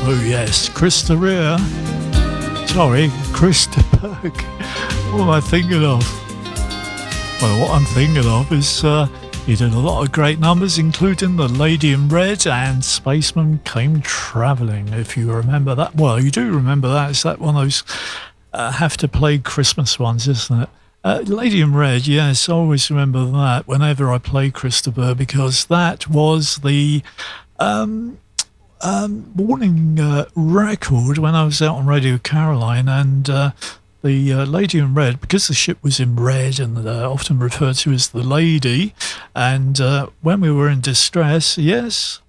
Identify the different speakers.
Speaker 1: Oh yes, Krista Rea. Sorry, Krista Berg. What am I thinking of? Well, what I'm thinking of is he did a lot of great numbers, including The Lady in Red and Spaceman Came Travelling, if you remember that. Well, you do remember that. It's that one of those have-to-play Christmas ones, isn't it? Lady in Red, yes, I always remember that whenever I play Krista Berg, because that was the morning record when I was out on Radio Caroline, and the Lady in Red, because the ship was in red and often referred to as the Lady, and when we were in distress, yes,